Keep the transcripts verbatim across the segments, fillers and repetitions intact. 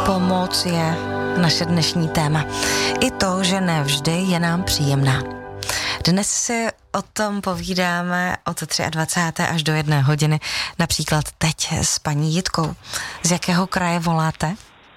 Pomoc je naše dnešní téma. I to, že nevždy je nám příjemná. Dnes si o tom povídáme od dvacáté třetí až do jedné hodiny, například teď s paní Jitkou. Z jakého kraje voláte?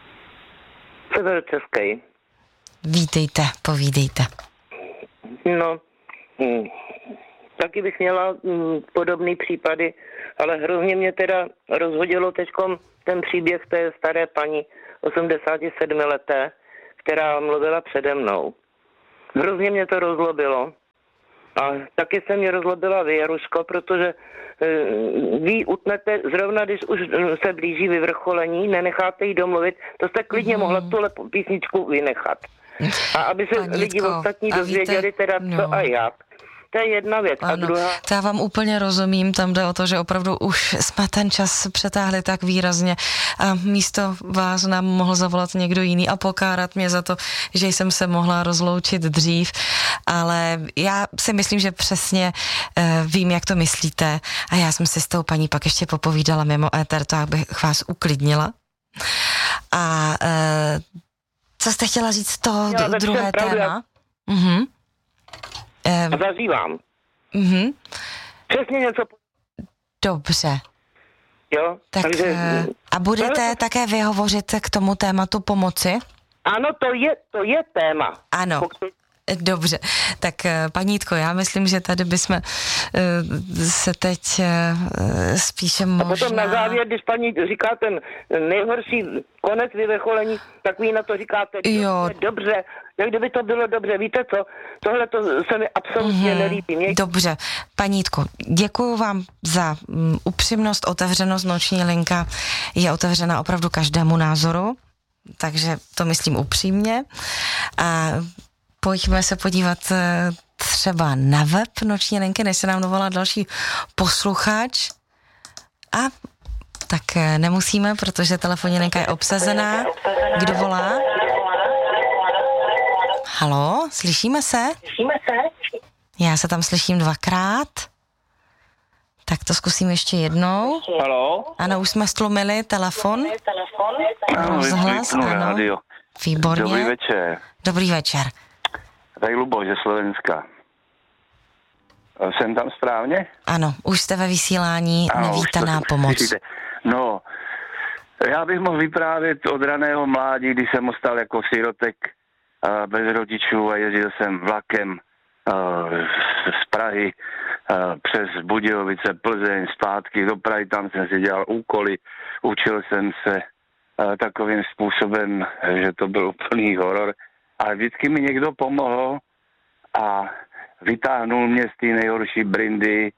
Severočeský. Vítejte, povídejte. No, hm, taky bych měla hm, podobný případy, ale hrozně mě teda rozhodilo teďkom ten příběh té staré paní osmdesátisedmileté, která mluvila přede mnou. Hrozně mě to rozlobilo. A taky se mě rozlobila vy, Jaruško, protože e, vy utnete, zrovna když už se blíží vyvrcholení, nenecháte jí domluvit, to jste klidně mohla tuhle písničku vynechat. A aby se Paní lidi Jitko, ostatní a dozvěděli víte, teda co no. a jak. To je jedna věc. Ano, a druhá... to já vám úplně rozumím, tam jde o to, že opravdu už jsme ten čas přetáhli tak výrazně a místo vás nám mohl zavolat někdo jiný a pokárat mě za to, že jsem se mohla rozloučit dřív, ale já si myslím, že přesně uh, vím, jak to myslíte a já jsem si s tou paní pak ještě popovídala mimo éter, to abych vás uklidnila. A uh, co jste chtěla říct to Já d- druhé pravdu, téma? Já... Mhm. Um, Zažívám. Mhm. Přesně něco... Dobře. Jo? Tak Takže... a budete to... také vy hovořit k tomu tématu pomoci? Ano, to je, to je téma. Ano. Pokud... Dobře, tak paní Jitko, já myslím, že tady bychom uh, se teď uh, spíše možná... A potom na závěr, když paní říká ten nejhorší konec vyvrcholení, tak vy na to říkáte, jo. Dobře, jak kdyby to bylo dobře. Víte co, tohle to se mi absolutně mm-hmm. nelíbí. Mě... Dobře, paní Jitko, děkuju vám za um, upřímnost, otevřenost. Noční linka je otevřena opravdu každému názoru, takže to myslím upřímně. A pojďme se podívat třeba na web Noční linky, než se nám dovolá další posluchač. A tak nemusíme, protože telefonní linka je obsazená. Kdo volá? Haló, slyšíme se? Slyšíme se? Já se tam slyším dvakrát. Tak to zkusím ještě jednou. Haló? Ano, už jsme stlumili telefon. Rozhlas, ano. Výborně. Dobrý večer. Dobrý večer. Tady Luboš ze Slovenska. Jsem tam správně? Ano, už jste ve vysílání, ano, nevítaná to, pomoc. Slyšíte. No, já bych mohl vyprávět od raného mládí, kdy jsem ostal jako sirotek uh, bez rodičů a jezdil jsem vlakem uh, z Prahy uh, přes Budějovice, Plzeň, zpátky do Prahy, tam jsem si dělal úkoly, učil jsem se uh, takovým způsobem, že to byl úplný horor. Ale vždycky mi někdo pomohl a vytáhnul mě z té nejhorší brindy,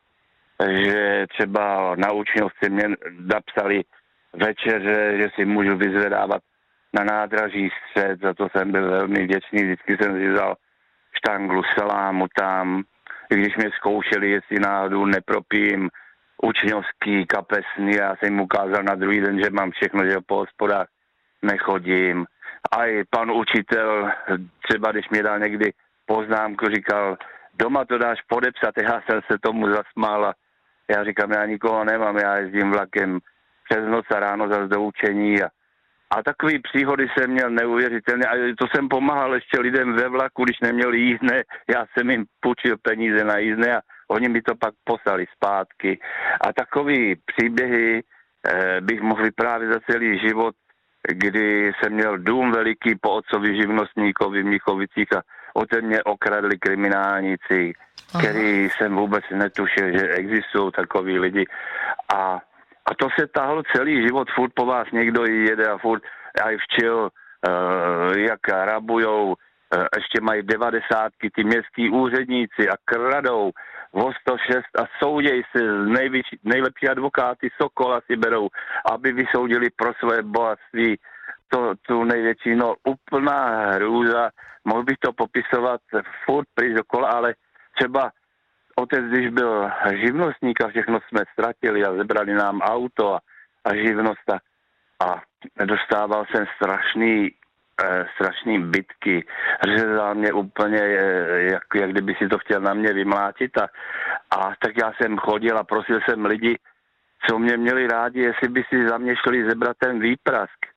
že třeba na učňovce mě napsali večeře, že si můžu vyzvedávat na nádraží střed, za to jsem byl velmi vděčný, vždycky jsem si vzal štanglu salámu tam, když mě zkoušeli, jestli náhodou nepropím učňovský kapesný, já jsem jim ukázal na druhý den, že mám všechno, že po hospodách nechodím. A i pan učitel, třeba když mě dal někdy poznámku, říkal, doma to dáš podepsat, já jsem se tomu zasmál a já říkám, já nikoho nemám, já jezdím vlakem přes noc a ráno zase do učení a, a takový příhody jsem měl neuvěřitelně a to jsem pomáhal ještě lidem ve vlaku, když neměli jízdné, já jsem jim půjčil peníze na jízdné a oni mi to pak poslali zpátky a takový příběhy eh, bych mohl vyprávět za celý život, kdy jsem měl dům veliký po otcovi živnostníkovi v Mnichovicích a ode mě okradli kriminálníci, který jsem vůbec netušil, že existují takový lidi. A, a to se tahlo celý život, furt po vás někdo jede a furt aj včil, uh, jak rabujou, uh, ještě mají devadesátky ty městský úředníci a kradou o sto šest a souděj se z největší, nejlepší advokáty Sokola si berou, aby vysoudili pro své bohatství to, tu největší, no úplná hrůza, mohl bych to popisovat furt pryč dokola, ale třeba otec, když byl živnostník a všechno jsme ztratili a zebrali nám auto a, a živnost a, a dostával jsem strašný Eh, strašný bitky, řezal mě úplně, eh, jak, jak kdyby si to chtěl na mě vymlátit a, a tak já jsem chodil a prosil jsem lidi, co mě měli rádi, jestli by si za mě šli zebrat ten výprask.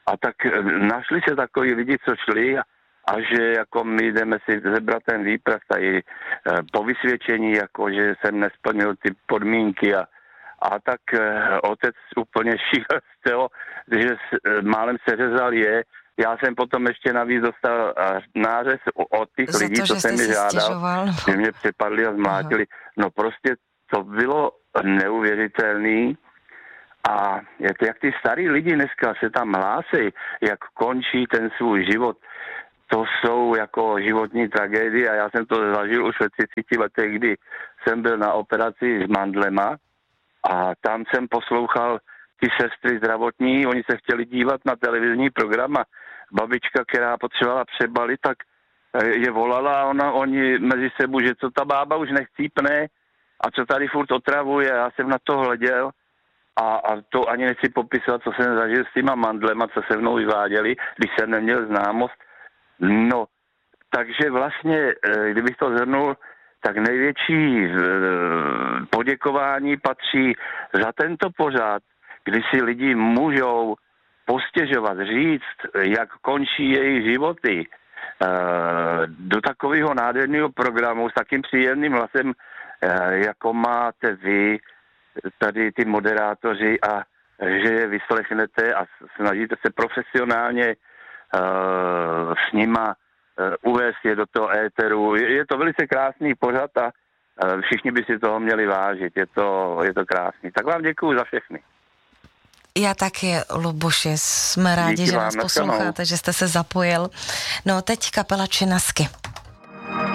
A tak našli se takový lidi, co šli a, a že jako my jdeme si zebrat ten výpras tady po vysvědčení, jako že jsem nesplnil ty podmínky a, a tak otec úplně šíl z toho, že málem se řezal je. Já jsem potom ještě navíc dostal nářez od těch za lidí, to, co že jsem mi žádal, stěžoval, nebo... že mě přepadli a zmlátili. Aha. No prostě to bylo neuvěřitelný. A je to, jak ty starý lidi dneska se tam hlásí, jak končí ten svůj život, to jsou jako životní tragédie a já jsem to zažil už ve třiceti letech, kdy jsem byl na operaci s mandlema a tam jsem poslouchal ty sestry zdravotní, oni se chtěli dívat na televizní program a babička, která potřebovala přebalit, tak je volala a ona, oni mezi sebou, že co ta bába už nechcípne a co tady furt otravuje. Já jsem na to hleděl a, a to ani nechci popisovat, co jsem zažil s těma mandlema, co se mnou vyváděli, když jsem neměl známost. No, takže vlastně, kdybych to zhrnul, tak největší poděkování patří za tento pořad, kdy si lidi můžou postěžovat, říct, jak končí jejich životy, do takového nádherného programu s takým příjemným hlasem, jako máte vy, tady ty moderátoři, a že je vyslechnete a snažíte se profesionálně s nima uvést je do toho éteru. Je to velice krásný pořad a všichni by si toho měli vážit. Je to, je to krásný. Tak vám děkuju za všechny. Já taky, Luboši, jsme rádi, Díky že vám, nás posloucháte, že jste se zapojil. No teď kapela Činasky.